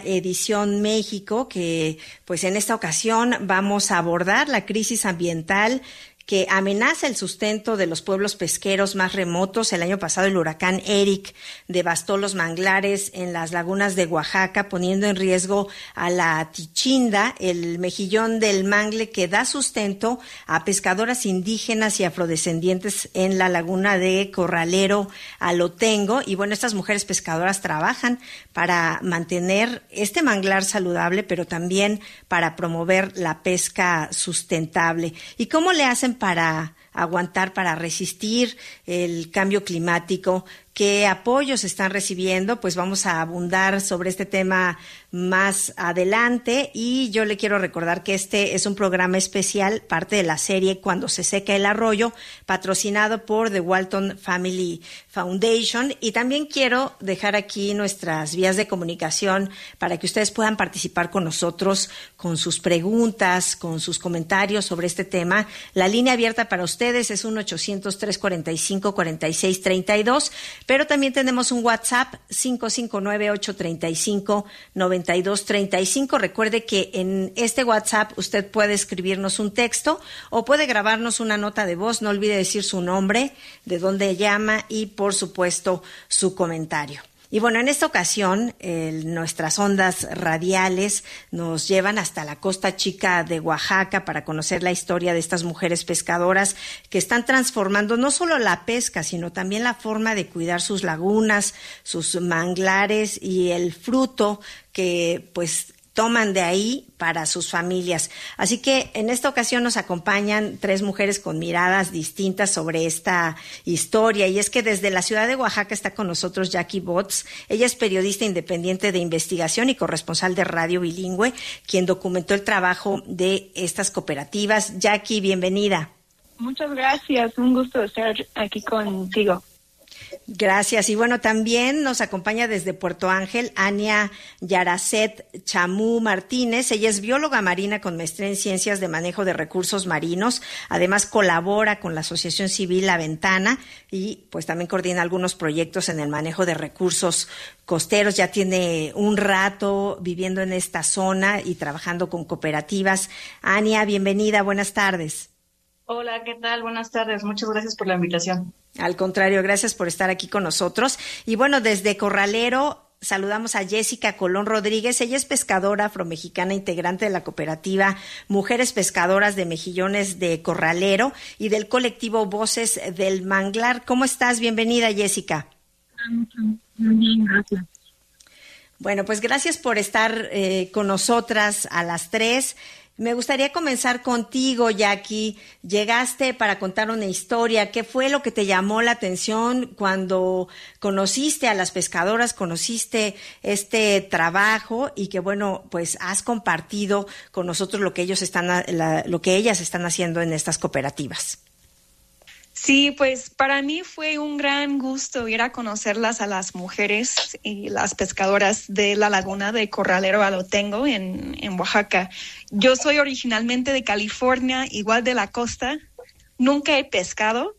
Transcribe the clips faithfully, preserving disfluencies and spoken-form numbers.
Edición México, que pues en esta ocasión vamos a abordar la crisis ambiental que amenaza el sustento de los pueblos pesqueros más remotos. El año pasado el huracán Eric devastó los manglares en las lagunas de Oaxaca, poniendo en riesgo a la tichinda, el mejillón del mangle que da sustento a pescadoras indígenas y afrodescendientes en la laguna de Corralero, Alotengo. Y bueno, estas mujeres pescadoras trabajan para mantener este manglar saludable, pero también para promover la pesca sustentable. ¿Y cómo le hacen para aguantar, para resistir el cambio climático? ¿Qué apoyos están recibiendo? Pues vamos a abundar sobre este tema más adelante, y yo le quiero recordar que este es un programa especial, parte de la serie Cuando se seca el arroyo, patrocinado por The Walton Family Foundation. Y también quiero dejar aquí nuestras vías de comunicación para que ustedes puedan participar con nosotros con sus preguntas, con sus comentarios sobre este tema. La línea abierta para ustedes es uno ochocientos, trescientos cuarenta y cinco, cuarenta y seis treinta y dos, pero también tenemos un WhatsApp cinco cinco nueve, ocho tres cinco, nueve dos tres cinco. Recuerde que en este WhatsApp usted puede escribirnos un texto o puede grabarnos una nota de voz. No olvide decir su nombre, de dónde llama y, por supuesto, su comentario. Y bueno, en esta ocasión eh, nuestras ondas radiales nos llevan hasta la Costa Chica de Oaxaca para conocer la historia de estas mujeres pescadoras que están transformando no solo la pesca, sino también la forma de cuidar sus lagunas, sus manglares y el fruto que pues toman de ahí para sus familias. Así que en esta ocasión nos acompañan tres mujeres con miradas distintas sobre esta historia, y es que desde la ciudad de Oaxaca está con nosotros Jackie Botts. Ella es periodista independiente de investigación y corresponsal de Radio Bilingüe, quien documentó el trabajo de estas cooperativas. Jackie, bienvenida. Muchas gracias, un gusto estar aquí contigo. Gracias. Y bueno, también nos acompaña desde Puerto Ángel Ania Yaracet Chamú Martínez. Ella es bióloga marina con maestría en ciencias de manejo de recursos marinos. Además colabora con la Asociación Civil La Ventana y pues también coordina algunos proyectos en el manejo de recursos costeros. Ya tiene un rato viviendo en esta zona y trabajando con cooperativas. Ania, bienvenida, buenas tardes. Hola, ¿qué tal? Buenas tardes. Muchas gracias por la invitación. Al contrario, gracias por estar aquí con nosotros. Y bueno, desde Corralero saludamos a Jessica Colón Rodríguez. Ella es pescadora afromexicana, integrante de la cooperativa Mujeres Pescadoras de Mejillones de Corralero y del colectivo Voces del Manglar. ¿Cómo estás? Bienvenida, Jessica. Muy bien, gracias. Bueno, pues gracias por estar eh, con nosotras a las tres. Me gustaría comenzar contigo, Jackie. Llegaste para contar una historia. ¿Qué fue lo que te llamó la atención cuando conociste a las pescadoras, conociste este trabajo y que, bueno, pues has compartido con nosotros lo que ellos están, la, lo que ellas están haciendo en estas cooperativas? Sí, pues para mí fue un gran gusto ir a conocerlas a las mujeres y las pescadoras de la laguna de Corralero Alotengo en, en Oaxaca. Yo soy originalmente de California, igual de la costa. Nunca he pescado.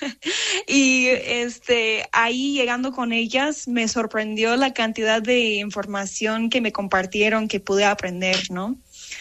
Y este ahí llegando con ellas me sorprendió la cantidad de información que me compartieron, que pude aprender, ¿no?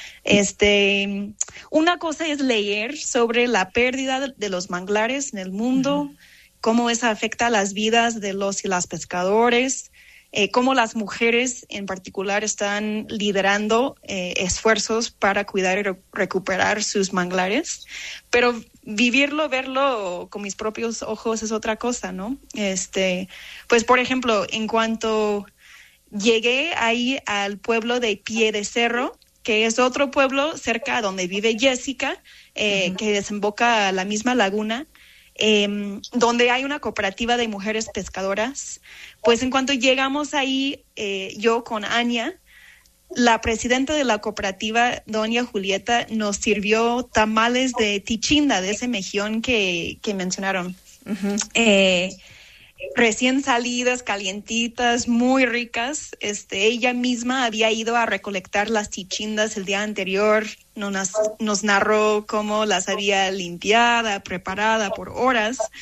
Este, una cosa es leer sobre la pérdida de los manglares en el mundo, uh-huh. cómo eso afecta a las vidas de los y las pescadores, eh, cómo las mujeres en particular están liderando eh, esfuerzos para cuidar y re- recuperar sus manglares, pero vivirlo, verlo con mis propios ojos es otra cosa, ¿no? Este, pues por ejemplo, en cuanto llegué ahí al pueblo de Pie de Cerro, que es otro pueblo cerca de donde vive Jessica, eh, uh-huh. que desemboca a la misma laguna, eh, donde hay una cooperativa de mujeres pescadoras. Pues en cuanto llegamos ahí, eh, yo con Ania, la presidenta de la cooperativa, doña Julieta, nos sirvió tamales de tichinda, de ese mejillón que, que mencionaron. Uh-huh. Eh, recién salidas, calientitas, muy ricas. Este, ella misma había ido a recolectar las tichindas el día anterior, nos, nos narró cómo las había limpiada, preparada por horas.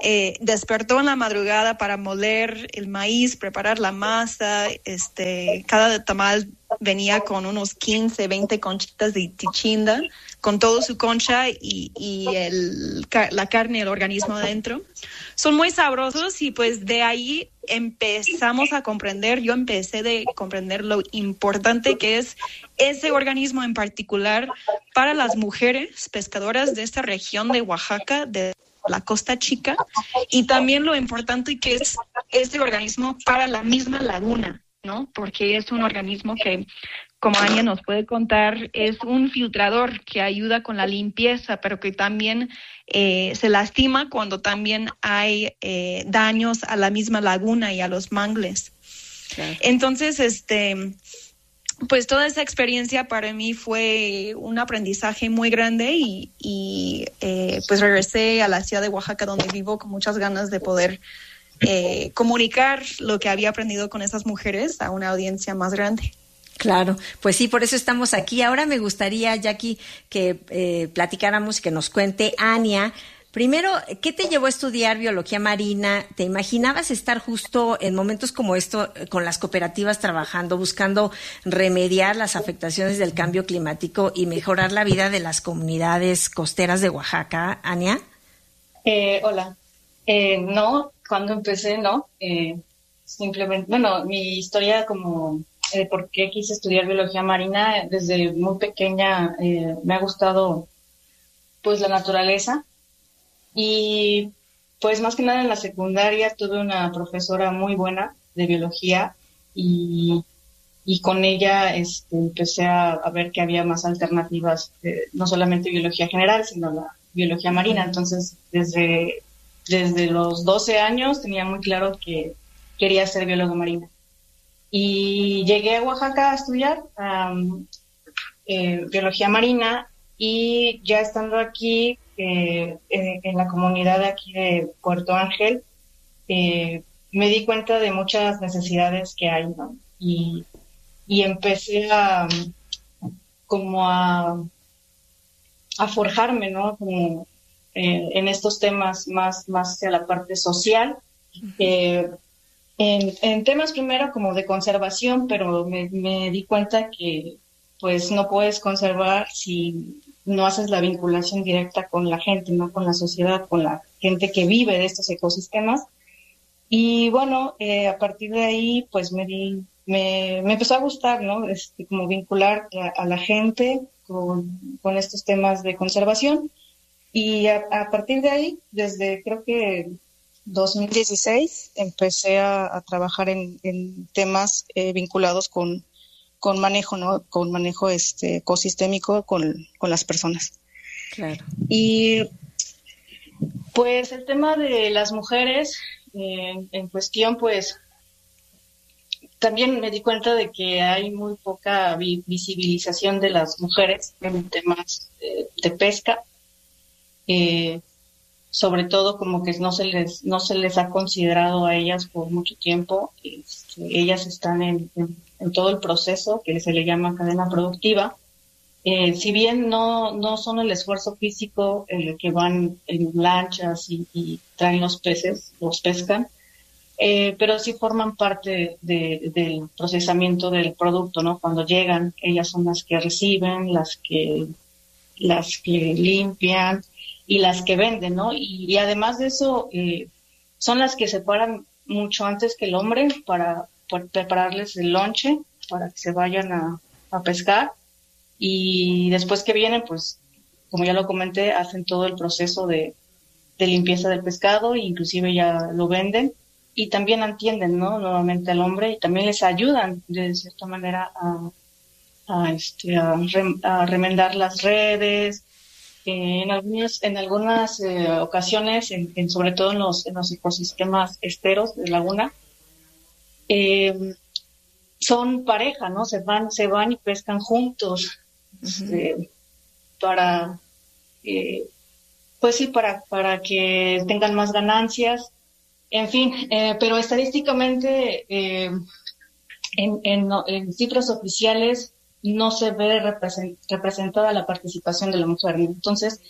eh, despertó en la madrugada para moler el maíz, preparar la masa. Este, cada tamal venía con unos quince, veinte conchitas de tichinda, con todo su concha y, y el, la carne, el organismo adentro. Son muy sabrosos y pues de ahí empezamos a comprender, yo empecé de comprender lo importante que es ese organismo en particular para las mujeres pescadoras de esta región de Oaxaca, de la Costa Chica, y también lo importante que es este organismo para la misma laguna, ¿no? Porque es un organismo que, como Ania nos puede contar, es un filtrador que ayuda con la limpieza, pero que también eh, se lastima cuando también hay eh, daños a la misma laguna y a los mangles. Okay. Entonces, este... pues toda esa experiencia para mí fue un aprendizaje muy grande y, y eh, pues regresé a la ciudad de Oaxaca donde vivo con muchas ganas de poder eh, comunicar lo que había aprendido con esas mujeres a una audiencia más grande. Claro, pues sí, por eso estamos aquí. Ahora me gustaría, Jackie, que eh, platicáramos y que nos cuente Ania. Primero, ¿qué te llevó a estudiar biología marina? ¿Te imaginabas estar justo en momentos como esto con las cooperativas trabajando, buscando remediar las afectaciones del cambio climático y mejorar la vida de las comunidades costeras de Oaxaca, Ania? Eh, hola. Eh, no, cuando empecé, no. Eh, simplemente, bueno, mi historia como de eh, por qué quise estudiar biología marina, desde muy pequeña eh, me ha gustado pues la naturaleza. Y pues más que nada en la secundaria tuve una profesora muy buena de biología y, y con ella este, empecé a, a ver que había más alternativas, eh, no solamente biología general, sino la biología marina. Entonces, desde, desde los doce años tenía muy claro que quería ser bióloga marina. Y llegué a Oaxaca a estudiar um, eh, biología marina y ya estando aquí, Eh, en, en la comunidad de aquí de Puerto Ángel, eh, me di cuenta de muchas necesidades que hay, ¿no? Y, y empecé a como a, a forjarme, ¿no? Como eh, en estos temas más, más hacia la parte social, eh, en, en temas primero como de conservación, pero me, me di cuenta que pues no puedes conservar si no haces la vinculación directa con la gente, no con la sociedad, con la gente que vive de estos ecosistemas. Y bueno, eh, a partir de ahí, pues me di, me, me empezó a gustar, ¿no? Este, como vincular a, a la gente con, con estos temas de conservación. Y a, a partir de ahí, desde creo que dos mil dieciséis, empecé a, a trabajar en, en temas eh, vinculados con con manejo, ¿no? Con manejo este ecosistémico con, con las personas. Claro. Y pues el tema de las mujeres eh, en cuestión, pues también me di cuenta de que hay muy poca vi- visibilización de las mujeres en temas eh, de pesca. Eh, sobre todo como que no se les no se les ha considerado a ellas por mucho tiempo. Este, ellas están en, en, en todo el proceso que se le llama cadena productiva. Eh, si bien no no son el esfuerzo físico el que van en lanchas y, y traen los peces, los pescan, eh, pero sí forman parte de, del procesamiento del producto, ¿no? Cuando llegan, ellas son las que reciben, las que las que limpian y las que venden, ¿no? Y, y además de eso, eh, son las que se paran mucho antes que el hombre para, para prepararles el lonche, para que se vayan a, a pescar. Y después que vienen, pues, como ya lo comenté, hacen todo el proceso de, de limpieza del pescado, e inclusive ya lo venden. Y también atienden, ¿no? Nuevamente al hombre y también les ayudan, de cierta manera, a, a, este, a, rem, a remendar las redes. Eh, en algunas, en algunas eh, ocasiones, en, en, sobre todo en los, en los ecosistemas esteros de laguna, eh, son pareja, ¿no? Se van, se van y pescan juntos, uh-huh. eh, para, eh, pues sí, para, para que tengan más ganancias, en fin, eh, pero estadísticamente, eh, en, en, en cifras oficiales, no se ve represent, representada la participación de la mujer. Entonces,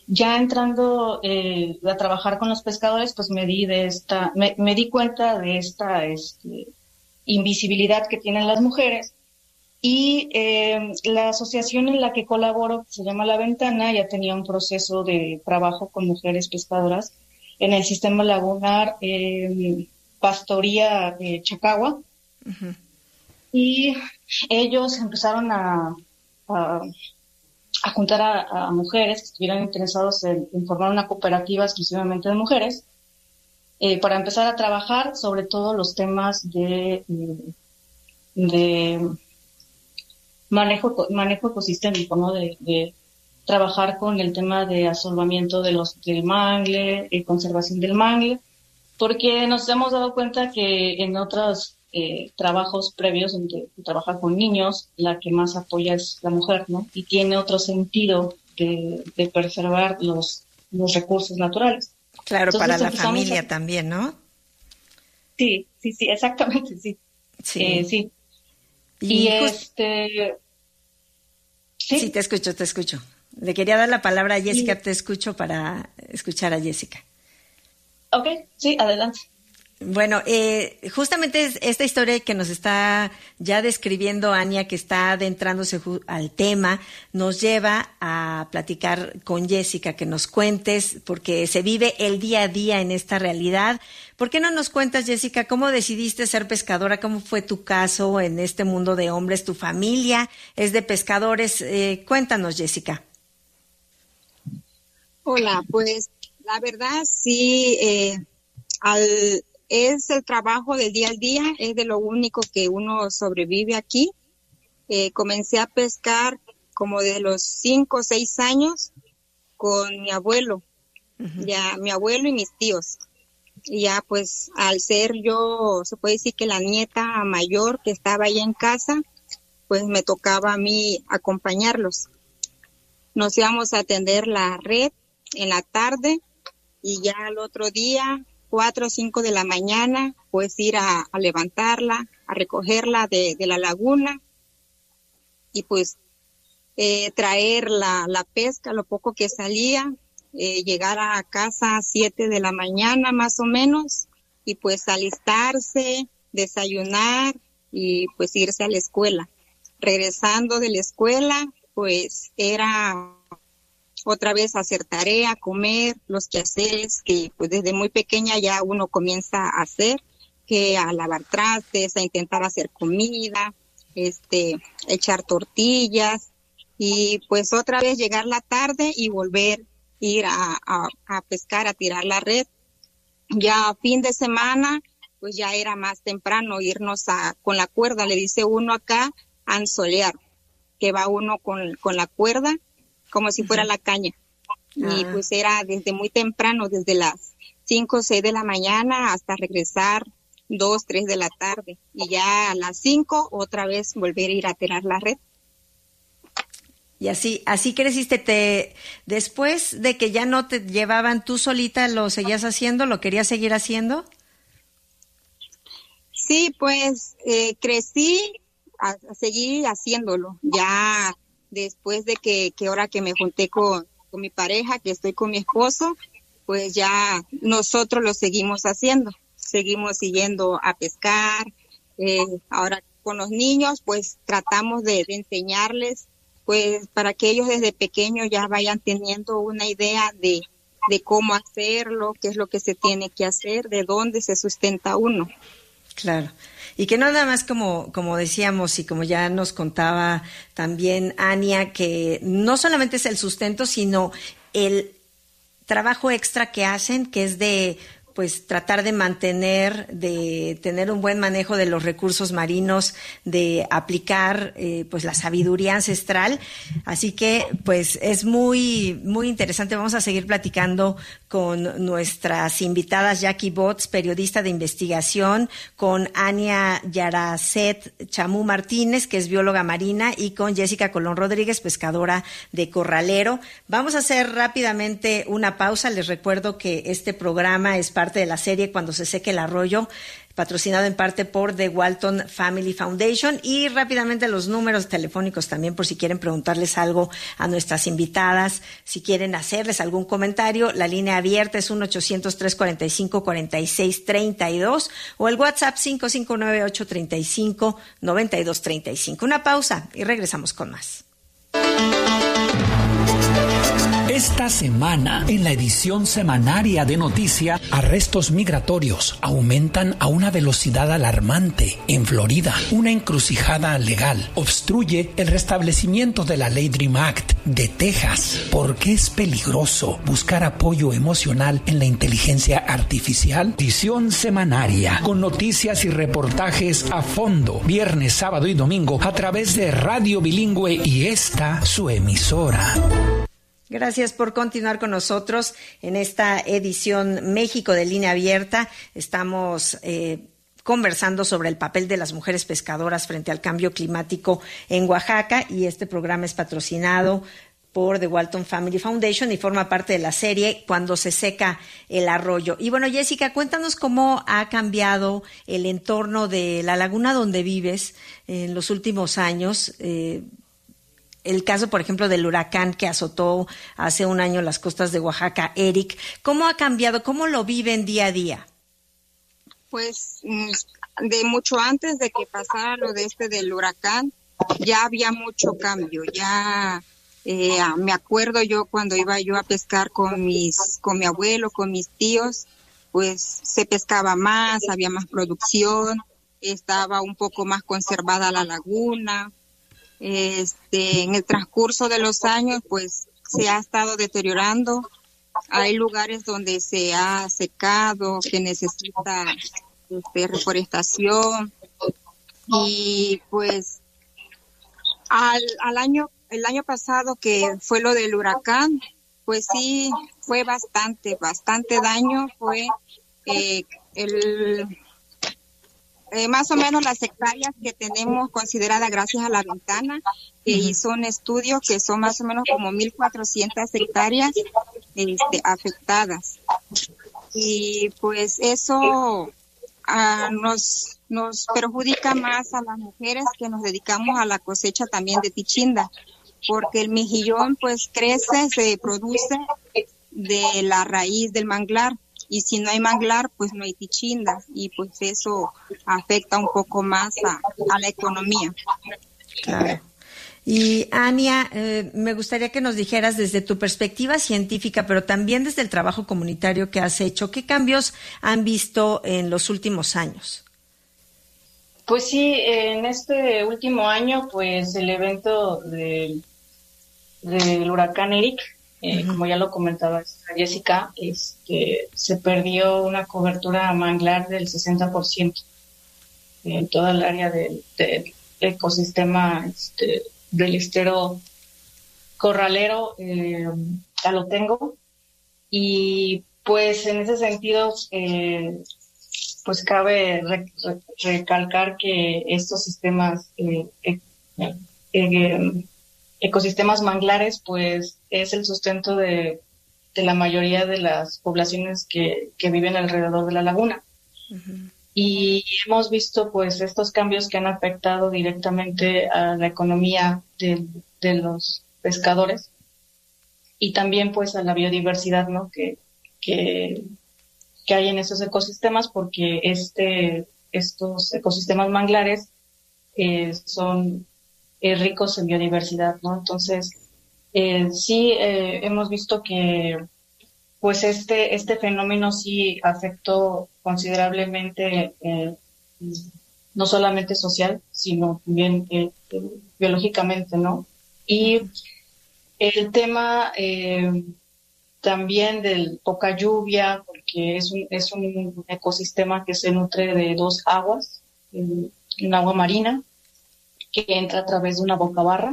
ya entrando eh, a trabajar con los pescadores, pues me di de esta, me, me di cuenta de esta este, invisibilidad que tienen las mujeres. Y eh, la asociación en la que colaboro, que se llama La Ventana, ya tenía un proceso de trabajo con mujeres pescadoras en el sistema lagunar eh, Pastoría de Chacagua. Uh-huh. Y ellos empezaron a, a, a juntar a, a mujeres que estuvieran interesados en, en formar una cooperativa exclusivamente de mujeres eh, para empezar a trabajar sobre todo los temas de... de, de Manejo, manejo ecosistémico, ¿no? De, de trabajar con el tema de asolvamiento de los, del mangle, eh, conservación del mangle, porque nos hemos dado cuenta que en otros eh, trabajos previos, en que trabaja con niños, la que más apoya es la mujer, ¿no? Y tiene otro sentido de, de preservar los, los recursos naturales. Claro, entonces, para la familia a... también, ¿no? Sí, sí, sí, exactamente, sí. Sí. Eh, sí. Y, y just... este... ¿Sí? sí, te escucho, te escucho. Le quería dar la palabra a Jessica, sí. Te escucho para escuchar a Jessica. Ok, sí, adelante. Bueno, eh, justamente esta historia que nos está ya describiendo Ania, que está adentrándose al tema, nos lleva a platicar con Jessica, que nos cuentes, porque se vive el día a día en esta realidad. ¿Por qué no nos cuentas, Jessica, cómo decidiste ser pescadora? ¿Cómo fue tu caso en este mundo de hombres? ¿Tu familia es de pescadores? Eh, cuéntanos, Jessica. Hola, pues la verdad sí, eh, al... es el trabajo del día al día, es de lo único que uno sobrevive aquí. Eh, comencé a pescar como de los cinco o seis años con mi abuelo, uh-huh. ya mi abuelo y mis tíos. Y ya pues al ser yo, se puede decir que la nieta mayor que estaba ahí en casa, pues me tocaba a mí acompañarlos. Nos íbamos a atender la red en la tarde y ya al otro día, cuatro o cinco de la mañana, pues ir a, a levantarla, a recogerla de, de la laguna y pues eh, traer la, la pesca, lo poco que salía, eh, llegar a casa a siete de la mañana más o menos y pues alistarse, desayunar y pues irse a la escuela. Regresando de la escuela, pues era otra vez hacer tarea, comer, los quehaceres que pues desde muy pequeña ya uno comienza a hacer, que a lavar trastes, a intentar hacer comida, este, echar tortillas y pues otra vez llegar la tarde y volver ir a, a, a pescar, a tirar la red. Ya a fin de semana pues ya era más temprano irnos a con la cuerda, le dice uno acá, a anzolear, que va uno con, con la cuerda como si fuera la caña. Ah. Y pues era desde muy temprano, desde las cinco o seis de la mañana hasta regresar dos, tres de la tarde. Y ya a las cinco otra vez volver a ir a tirar la red. Y así, así creciste. Te, después de que ya no te llevaban, ¿tú solita lo seguías haciendo? ¿Lo querías seguir haciendo? Sí, pues eh, crecí a, a seguir haciéndolo. Ya después de que, que ahora que me junté con, con mi pareja, que estoy con mi esposo, pues ya nosotros lo seguimos haciendo. Seguimos siguiendo a pescar. Eh, ahora con los niños, pues tratamos de, de enseñarles, pues para que ellos desde pequeños ya vayan teniendo una idea de, de cómo hacerlo, qué es lo que se tiene que hacer, de dónde se sustenta uno. Claro. Y que no nada más como, como decíamos y como ya nos contaba también Ania, que no solamente es el sustento, sino el trabajo extra que hacen, que es de pues tratar de mantener, de tener un buen manejo de los recursos marinos, de aplicar eh, pues la sabiduría ancestral. Así que pues es muy muy interesante. Vamos a seguir platicando con nuestras invitadas, Jackie Botz, periodista de investigación, con Ania Yaracet Chamú Martínez, que es bióloga marina, y con Jessica Colón Rodríguez, pescadora de corralero. Vamos a hacer rápidamente una pausa. Les recuerdo que este programa es parte de la serie Cuando se seque el arroyo, patrocinado en parte por The Walton Family Foundation. Y rápidamente los números telefónicos también, por si quieren preguntarles algo a nuestras invitadas, si quieren hacerles algún comentario. La línea abierta es uno ochocientos, trescientos cuarenta y cinco, cuarenta y seis treinta y dos o el WhatsApp cinco cinco nueve, ocho tres cinco, nueve dos tres cinco. Una pausa y regresamos con más. Esta semana, en la edición semanaria de Noticia, arrestos migratorios aumentan a una velocidad alarmante. En Florida, una encrucijada legal obstruye el restablecimiento de la ley Dream Act de Texas. ¿Por qué es peligroso buscar apoyo emocional en la inteligencia artificial? Edición semanaria, con noticias y reportajes a fondo, viernes, sábado y domingo, a través de Radio Bilingüe y esta, su emisora. Gracias por continuar con nosotros en esta edición México de Línea Abierta. Estamos eh, conversando sobre el papel de las mujeres pescadoras frente al cambio climático en Oaxaca, y este programa es patrocinado por The Walton Family Foundation y forma parte de la serie Cuando se seca el arroyo. Y bueno, Jessica, cuéntanos cómo ha cambiado el entorno de la laguna donde vives en los últimos años. Eh, El caso, por ejemplo, del huracán que azotó hace un año las costas de Oaxaca, Eric. ¿Cómo ha cambiado? ¿Cómo lo viven día a día? Pues de mucho antes de que pasara lo de este del huracán, ya había mucho cambio. Ya eh, me acuerdo yo cuando iba yo a pescar con mis, con mi abuelo, con mis tíos, pues se pescaba más, había más producción, estaba un poco más conservada la laguna. Este, en el transcurso de los años, pues se ha estado deteriorando. Hay lugares donde se ha secado, que necesita este, reforestación. Y pues al, al año, el año pasado que fue lo del huracán, pues sí, fue bastante, bastante daño. Fue eh, el... Eh, más o menos las hectáreas que tenemos consideradas gracias a la ventana, que uh-huh. hizo un estudio que son más o menos como mil cuatrocientas hectáreas este, afectadas. Y pues eso uh, nos, nos perjudica más a las mujeres que nos dedicamos a la cosecha también de tichinda, porque el mejillón pues crece, se produce de la raíz del manglar. Y si no hay manglar, pues no hay tichinda, y pues eso afecta un poco más a, a la economía. Claro. Y Ania, eh, me gustaría que nos dijeras desde tu perspectiva científica, pero también desde el trabajo comunitario que has hecho, ¿qué cambios han visto en los últimos años? Pues sí, en este último año, pues el evento de, del huracán Eric, Eh, uh-huh. como ya lo comentaba Jessica, este, se perdió una cobertura manglar del sesenta por ciento en toda el área del, del ecosistema este, del estero corralero eh, Alotengo, y pues en ese sentido eh, pues cabe re, re, recalcar que estos sistemas eh, eh, eh, ecosistemas manglares, pues es el sustento de, de la mayoría de las poblaciones que, que viven alrededor de la laguna. Uh-huh. Y hemos visto pues estos cambios que han afectado directamente a la economía de, de los pescadores y también pues a la biodiversidad, ¿no? que, que, que hay en esos ecosistemas, porque este, estos ecosistemas manglares eh, son Eh, ricos en biodiversidad, ¿no? Entonces, eh, sí eh, hemos visto que pues este este fenómeno sí afectó considerablemente eh, no solamente social, sino también eh, eh, biológicamente, ¿no? Y el tema eh, también de poca lluvia, porque es un, es un ecosistema que se nutre de dos aguas, un, un agua marina que entra a través de una bocabarra,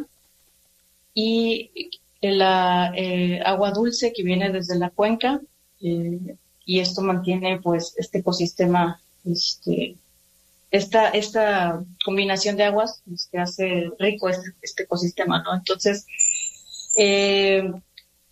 y la eh, agua dulce que viene desde la cuenca, eh, y esto mantiene pues este ecosistema, este, esta, esta combinación de aguas que hace rico este, este ecosistema, ¿no? Entonces, eh,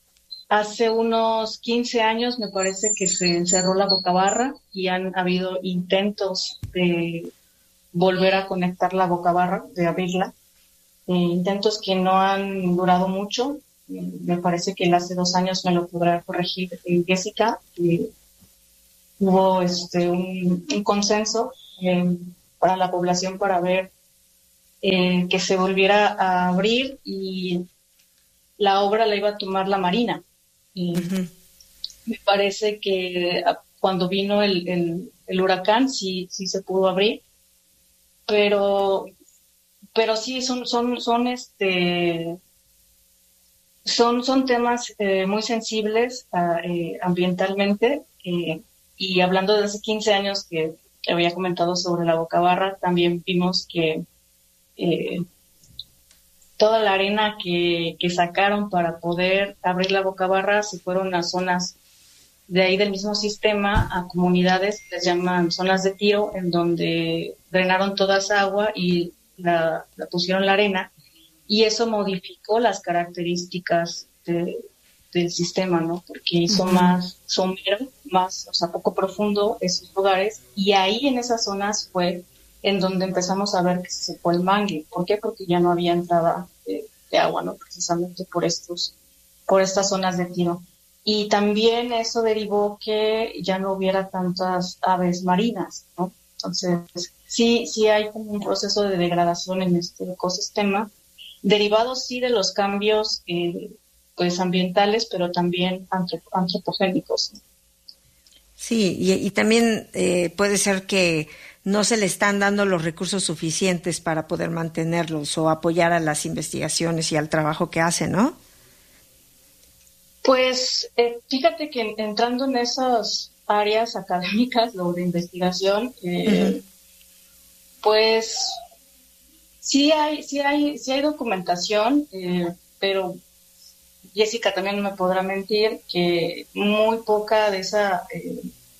hace unos quince años me parece que se cerró la Bocabarra y han habido intentos de volver a conectar la Bocabarra, de abrirla, eh, intentos que no han durado mucho. Eh, me parece que hace dos años me lo podrá corregir eh, Jessica, que hubo este, un, un consenso eh, para la población para ver eh, que se volviera a abrir, y la obra la iba a tomar la Marina. Y uh-huh. Me parece que cuando vino el, el, el huracán sí, sí se pudo abrir, pero pero sí son son son este son son temas eh, muy sensibles uh, eh, ambientalmente, eh, y hablando de hace quince años que había comentado sobre la Bocabarra, también vimos que eh, toda la arena que, que sacaron para poder abrir la Bocabarra se fueron a zonas de ahí del mismo sistema, a comunidades que les llaman zonas de tiro, en donde drenaron toda esa agua y la, la pusieron la arena, y eso modificó las características de, del sistema, ¿no? Porque hizo uh-huh. más somero, más, o sea, poco profundo esos lugares, y ahí en esas zonas fue en donde empezamos a ver que se secó el mangle. ¿Por qué? Porque ya no había entrada de, de agua, ¿no? Precisamente por estos, por estas zonas de tiro. Y también eso derivó que ya no hubiera tantas aves marinas, ¿no? Entonces, sí, sí hay como un proceso de degradación en este ecosistema, derivado sí de los cambios eh, pues ambientales, pero también antrop- antropogénicos. Sí, y, y también eh, puede ser que no se le están dando los recursos suficientes para poder mantenerlos o apoyar a las investigaciones y al trabajo que hacen, ¿no? Pues eh, fíjate que entrando en esas áreas académicas, lo de investigación, eh, uh-huh. pues sí hay, sí hay, sí hay documentación, eh, pero Jessica también no me podrá mentir que muy poca de esa eh,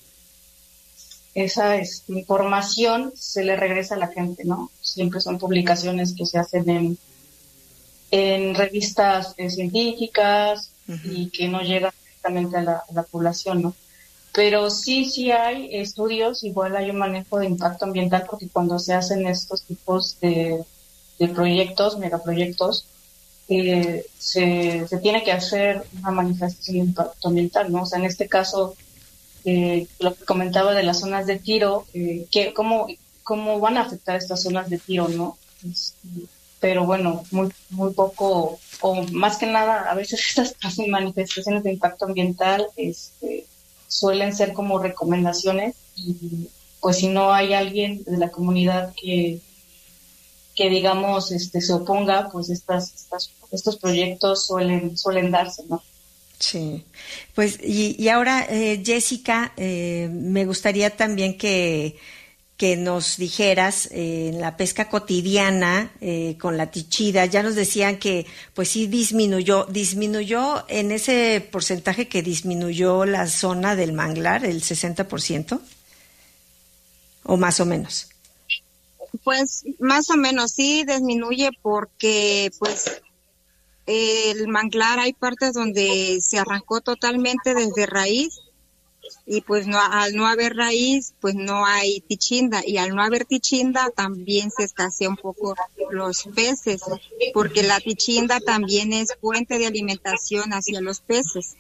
esa es, información se le regresa a la gente, ¿no? Siempre son publicaciones que se hacen en, en revistas eh, científicas uh-huh. y que no llegan directamente a la, a la población, ¿no? Pero sí, sí hay estudios, igual hay un manejo de impacto ambiental, porque cuando se hacen estos tipos de, de proyectos, megaproyectos, eh, se, se tiene que hacer una manifestación de impacto ambiental, ¿no? O sea, en este caso, Eh, lo que comentaba de las zonas de tiro, eh, que cómo, cómo van a afectar estas zonas de tiro, ¿no? Es, pero bueno, muy, muy poco, o más que nada, a veces estas manifestaciones de impacto ambiental este, suelen ser como recomendaciones, y pues si no hay alguien de la comunidad que, que digamos, este, se oponga, pues estas, estas, estos proyectos suelen, suelen darse, ¿no? Sí, pues y, y ahora eh, Jessica, eh, me gustaría también que, que nos dijeras eh, en la pesca cotidiana eh, con la tichida. Ya nos decían que pues sí disminuyó, disminuyó en ese porcentaje que disminuyó la zona del manglar, el sesenta por ciento, o más o menos. Pues más o menos sí disminuye, porque pues el manglar hay partes donde se arrancó totalmente desde raíz, y pues no, al no haber raíz pues no hay tichinda, y al no haber tichinda también se escasea un poco los peces, porque la tichinda también es fuente de alimentación hacia los peces.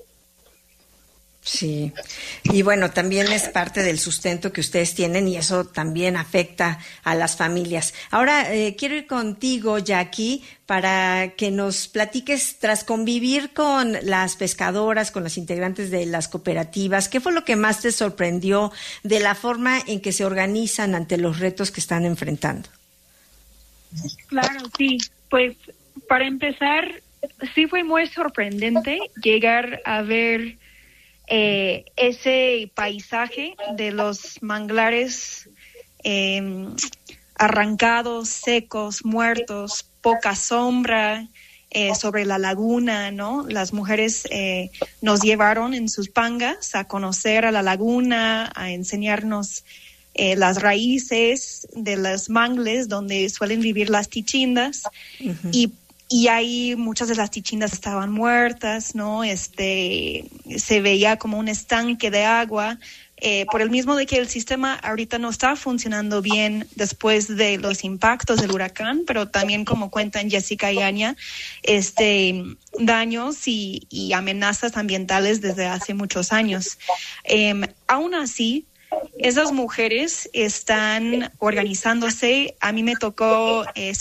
Sí, y bueno, también es parte del sustento que ustedes tienen, y eso también afecta a las familias. Ahora eh, quiero ir contigo, Jackie, para que nos platiques, tras convivir con las pescadoras, con las integrantes de las cooperativas, ¿qué fue lo que más te sorprendió de la forma en que se organizan ante los retos que están enfrentando? Claro, sí, pues para empezar, sí fue muy sorprendente llegar a ver Eh, ese paisaje de los manglares eh, arrancados, secos, muertos, poca sombra eh, sobre la laguna, ¿no? Las mujeres eh, nos llevaron en sus pangas a conocer a la laguna, a enseñarnos eh, las raíces de los mangles donde suelen vivir las tichindas. Uh-huh. Y y ahí muchas de las chichindas estaban muertas, ¿no? Este, se veía como un estanque de agua, eh, por el mismo de que el sistema ahorita no está funcionando bien después de los impactos del huracán, pero también, como cuentan Jessica y Anya, este, daños y, y amenazas ambientales desde hace muchos años. Eh, aún así, esas mujeres están organizándose. A mí me tocó eh,